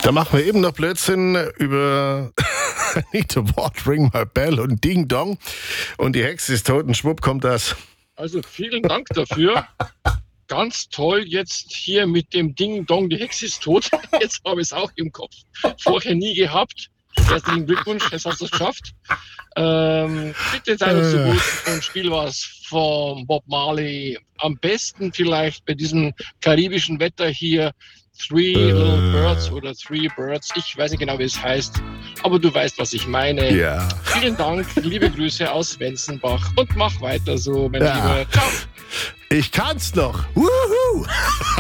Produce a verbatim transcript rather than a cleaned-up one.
Da machen wir eben noch Blödsinn über Need to What, Ring My Bell und Ding Dong. Und die Hexe ist tot und schwupp kommt das. Also vielen Dank dafür. Ganz toll jetzt hier mit dem Ding Dong, die Hexe ist tot. Jetzt habe ich es auch im Kopf. Vorher nie gehabt. Herzlichen Glückwunsch, jetzt hast du es geschafft. Ähm, bitte sei uns so gut und spiel was von Bob Marley. Am besten vielleicht bei diesem karibischen Wetter hier. Three äh. Little Birds oder Three Birds. Ich weiß nicht genau, wie es heißt, aber du weißt, was ich meine. Ja. Vielen Dank, liebe Grüße aus Wenzenbach und mach weiter so, mein ja. Lieber. Ciao. Ich kann's noch. Wuhu!